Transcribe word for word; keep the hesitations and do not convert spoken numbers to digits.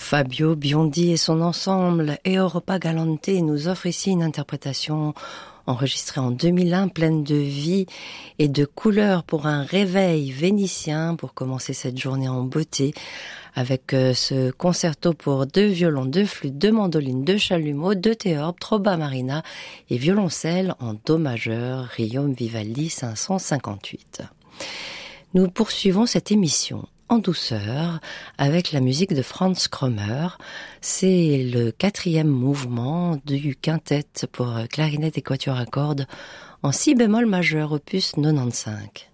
Fabio Biondi et son ensemble Europa Galante nous offre ici une interprétation enregistrée en deux mille un, pleine de vie et de couleurs pour un réveil vénitien pour commencer cette journée en beauté avec ce concerto pour deux violons, deux flûtes, deux mandolines, deux chalumeaux, deux théorbes, tromba marina et violoncelle en do majeur, Guillaume Vivaldi cinq cent cinquante-huit. Nous poursuivons cette émission en douceur avec la musique de Franz Krommer. C'est le quatrième mouvement du quintet pour clarinette et quatuor à cordes en si bémol majeur, opus quatre-vingt-quinze.